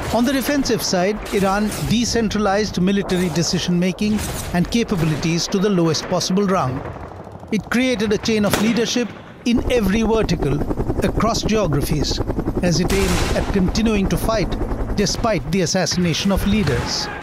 On the defensive side, Iran decentralized military decision-making and capabilities to the lowest possible rung. It created a chain of leadership in every vertical, across geographies, as it aimed at continuing to fight despite the assassination of leaders.